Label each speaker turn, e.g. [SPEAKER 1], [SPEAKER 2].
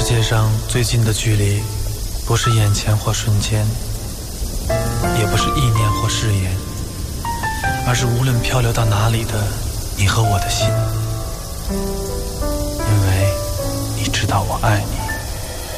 [SPEAKER 1] 界上最近的距离，不是眼前或瞬间，也不是意念或誓言，而是无论漂流到哪里的你和我的心，因为你知道我爱你。